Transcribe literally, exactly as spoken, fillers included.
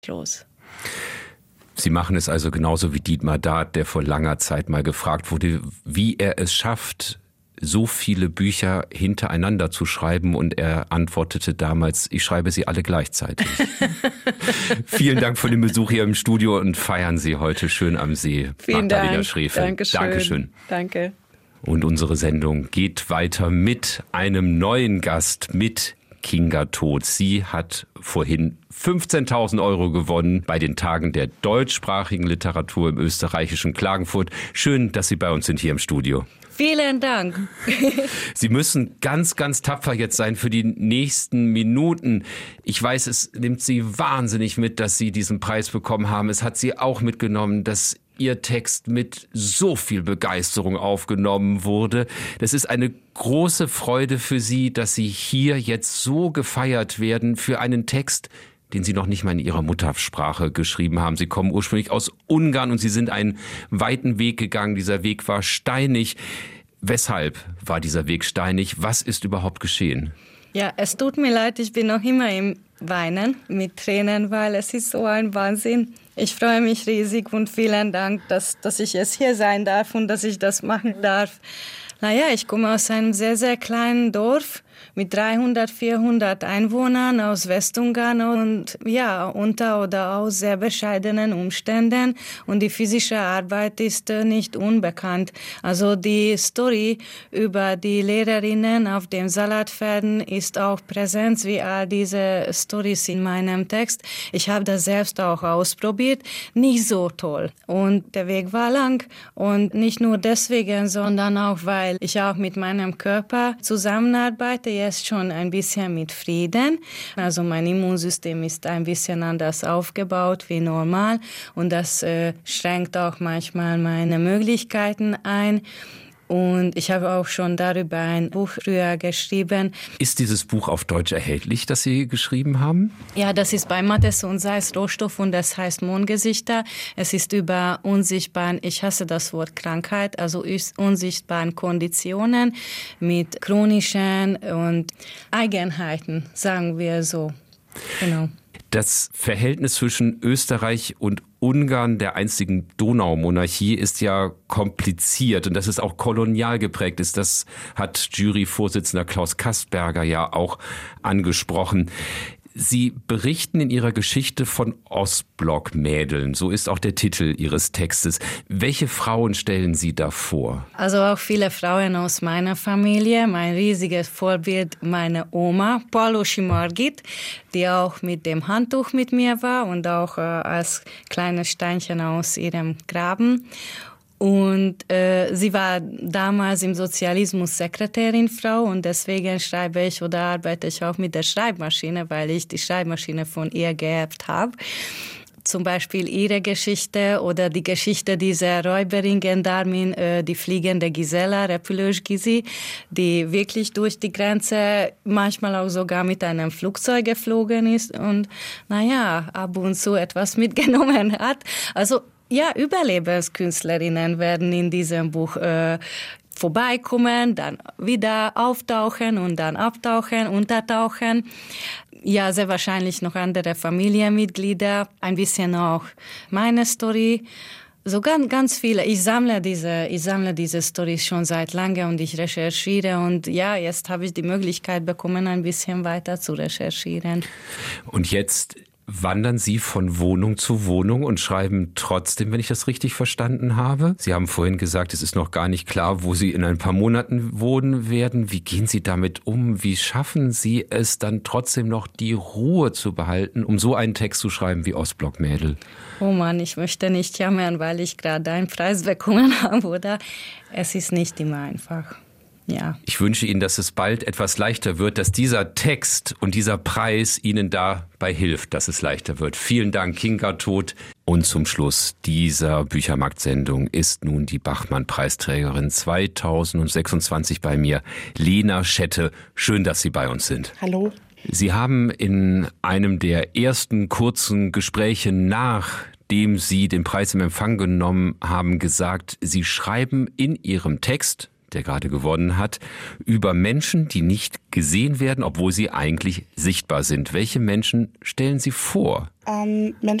los. Sie machen es also genauso wie Dietmar Dart, der vor langer Zeit mal gefragt wurde, wie er es schafft, so viele Bücher hintereinander zu schreiben, und er antwortete damals, ich schreibe sie alle gleichzeitig. Vielen Dank für den Besuch hier im Studio und feiern Sie heute schön am See. Vielen Magdalena Dank. Schrefel. Dankeschön. Dankeschön. Danke. Und unsere Sendung geht weiter mit einem neuen Gast, mit Kinga Todt. Sie hat vorhin fünfzehntausend Euro gewonnen bei den Tagen der deutschsprachigen Literatur im österreichischen Klagenfurt. Schön, dass Sie bei uns sind hier im Studio. Vielen Dank. Sie müssen ganz, ganz tapfer jetzt sein für die nächsten Minuten. Ich weiß, es nimmt Sie wahnsinnig mit, dass Sie diesen Preis bekommen haben. Es hat Sie auch mitgenommen, dass Ihr Text mit so viel Begeisterung aufgenommen wurde. Das ist eine große Freude für Sie, dass Sie hier jetzt so gefeiert werden für einen Text, den Sie noch nicht mal in Ihrer Muttersprache geschrieben haben. Sie kommen ursprünglich aus Ungarn und Sie sind einen weiten Weg gegangen. Dieser Weg war steinig. Weshalb war dieser Weg steinig? Was ist überhaupt geschehen? Ja, es tut mir leid, ich bin noch immer im Weinen mit Tränen, weil es ist so ein Wahnsinn. Ich freue mich riesig und vielen Dank, dass, dass ich jetzt hier sein darf und dass ich das machen darf. Naja, ich komme aus einem sehr, sehr kleinen Dorf mit dreihundert, vierhundert Einwohnern aus Westungarn und ja, unter oder aus sehr bescheidenen Umständen, und die physische Arbeit ist nicht unbekannt. Also die Story über die Lehrerinnen auf dem Salatfelden ist auch präsent, wie all diese Stories in meinem Text. Ich habe das selbst auch ausprobiert, nicht so toll. Und der Weg war lang, und nicht nur deswegen, sondern auch, weil ich auch mit meinem Körper zusammenarbeite, jetzt schon ein bisschen mit Frieden. Also mein Immunsystem ist ein bisschen anders aufgebaut wie normal, und das äh, schränkt auch manchmal meine Möglichkeiten ein. Und ich habe auch schon darüber ein Buch früher geschrieben. Ist dieses Buch auf Deutsch erhältlich, das Sie geschrieben haben? Ja, das ist bei Matthes und Seis Rohstoff, und das heißt Mondgesichter. Es ist über unsichtbaren, ich hasse das Wort Krankheit, also unsichtbaren Konditionen mit chronischen und Eigenheiten, sagen wir so. Genau. Das Verhältnis zwischen Österreich und Ungarn, der einstigen Donaumonarchie, ist ja kompliziert, und dass es auch kolonial geprägt ist. Das hat Juryvorsitzender Klaus Kastberger ja auch angesprochen. Sie berichten in Ihrer Geschichte von Ostblock-Mädeln. So ist auch der Titel Ihres Textes. Welche Frauen stellen Sie da vor? Also auch viele Frauen aus meiner Familie. Mein riesiges Vorbild, meine Oma, Paulusi Margit, die auch mit dem Handtuch mit mir war und auch äh, als kleines Steinchen aus ihrem Graben. Und äh, sie war damals im Sozialismus Sekretärin, Frau, und deswegen schreibe ich oder arbeite ich auch mit der Schreibmaschine, weil ich die Schreibmaschine von ihr geerbt habe. Zum Beispiel ihre Geschichte oder die Geschichte dieser Räuberin Gendarmin, äh, die fliegende Gisela Repülős Gizi, die wirklich durch die Grenze manchmal auch sogar mit einem Flugzeug geflogen ist und naja, ab und zu etwas mitgenommen hat. Also ja, Überlebenskünstlerinnen werden in diesem Buch äh, vorbeikommen, dann wieder auftauchen und dann abtauchen, untertauchen. Ja, sehr wahrscheinlich noch andere Familienmitglieder, ein bisschen auch meine Story. So ganz, ganz viele. Ich sammle diese, ich sammle diese Storys schon seit lange und ich recherchiere, und ja, jetzt habe ich die Möglichkeit bekommen, ein bisschen weiter zu recherchieren. Und jetzt wandern Sie von Wohnung zu Wohnung und schreiben trotzdem, wenn ich das richtig verstanden habe. Sie haben vorhin gesagt, es ist noch gar nicht klar, wo Sie in ein paar Monaten wohnen werden. Wie gehen Sie damit um? Wie schaffen Sie es dann trotzdem noch, die Ruhe zu behalten, um so einen Text zu schreiben wie Ostblock-Mädel? Oh Mann, ich möchte nicht jammern, weil ich gerade einen Preis bekommen habe, oder? Es ist nicht immer einfach. Ja. Ich wünsche Ihnen, dass es bald etwas leichter wird, dass dieser Text und dieser Preis Ihnen dabei hilft, dass es leichter wird. Vielen Dank, Kinga Todt. Und zum Schluss dieser Büchermarkt-Sendung ist nun die Bachmann-Preisträgerin zweitausendsechsundzwanzig bei mir, Lena Schette. Schön, dass Sie bei uns sind. Hallo. Sie haben in einem der ersten kurzen Gespräche nachdem Sie den Preis im Empfang genommen haben, gesagt, Sie schreiben in Ihrem Text, der gerade gewonnen hat, über Menschen, die nicht gesehen werden, obwohl sie eigentlich sichtbar sind. Welche Menschen stellen Sie vor? Ähm, Menschen,